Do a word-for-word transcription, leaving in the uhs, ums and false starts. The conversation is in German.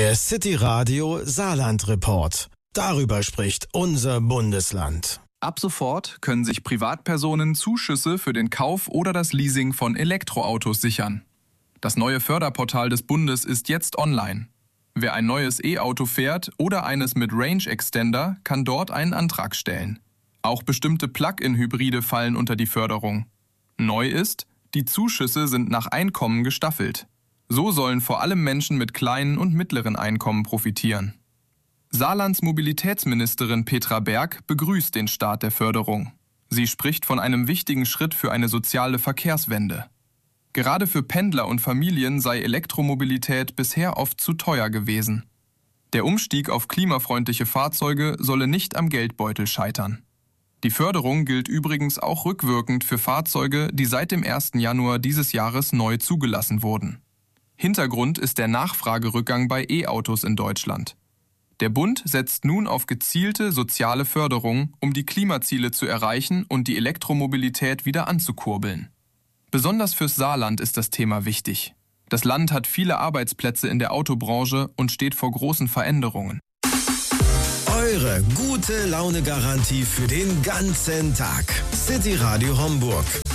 Der City Radio Saarland Report. Darüber spricht unser Bundesland. Ab sofort können sich Privatpersonen Zuschüsse für den Kauf oder das Leasing von Elektroautos sichern. Das neue Förderportal des Bundes ist jetzt online. Wer ein neues E-Auto fährt oder eines mit Range Extender, kann dort einen Antrag stellen. Auch bestimmte Plug-in-Hybride fallen unter die Förderung. Neu ist, die Zuschüsse sind nach Einkommen gestaffelt. So sollen vor allem Menschen mit kleinen und mittleren Einkommen profitieren. Saarlands Mobilitätsministerin Petra Berg begrüßt den Start der Förderung. Sie spricht von einem wichtigen Schritt für eine soziale Verkehrswende. Gerade für Pendler und Familien sei Elektromobilität bisher oft zu teuer gewesen. Der Umstieg auf klimafreundliche Fahrzeuge solle nicht am Geldbeutel scheitern. Die Förderung gilt übrigens auch rückwirkend für Fahrzeuge, die seit dem ersten Januar dieses Jahres neu zugelassen wurden. Hintergrund ist der Nachfragerückgang bei E-Autos in Deutschland. Der Bund setzt nun auf gezielte soziale Förderung, um die Klimaziele zu erreichen und die Elektromobilität wieder anzukurbeln. Besonders fürs Saarland ist das Thema wichtig. Das Land hat viele Arbeitsplätze in der Autobranche und steht vor großen Veränderungen. Eure gute Laune-Garantie für den ganzen Tag. City Radio Homburg.